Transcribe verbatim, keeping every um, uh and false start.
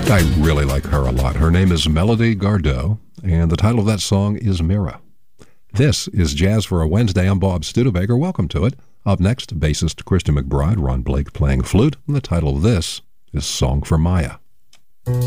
I really like her a lot. Her name is Melody Gardot, and the title of that song is Mira. This is Jazz for a Wednesday. I'm Bob Studebaker. Welcome to it. Up next, bassist Christian McBride, Ron Blake playing flute, and the title of this is Song for Maya.